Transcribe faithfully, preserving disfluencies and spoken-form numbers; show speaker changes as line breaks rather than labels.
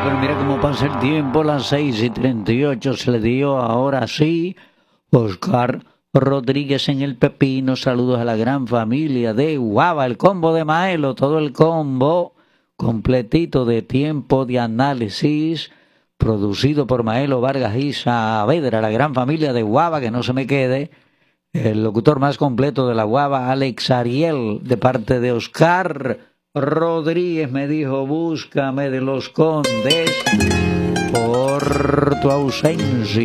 pero mira cómo pasa el tiempo, las seis y treinta y ocho se le dio ahora sí. Oscar Rodríguez en el Pepino, saludos a la gran familia de Guava, el combo de Maelo, todo el combo completito de tiempo de análisis, producido por Maelo Vargas y Saavedra, la gran familia de Guava, que no se me quede. El locutor más completo de la Guava, Alex Ariel, de parte de Oscar Rodríguez, me dijo, búscame de los Condes por tu ausencia.